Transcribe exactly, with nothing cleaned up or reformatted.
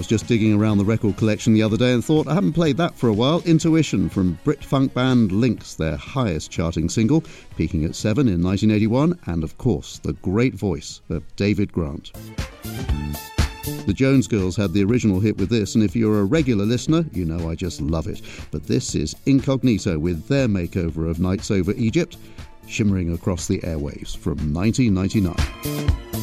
was just digging around the record collection the other day and thought I haven't played that for a while. Intuition from Brit funk band Lynx, their highest charting single, peaking at seven in nineteen eighty-one, and of course the great voice of David Grant. The Jones Girls had the original hit with this, and if you're a regular listener, you know I just love it. But this is Incognito with their makeover of Nights Over Egypt, shimmering across the airwaves from nineteen ninety-nine.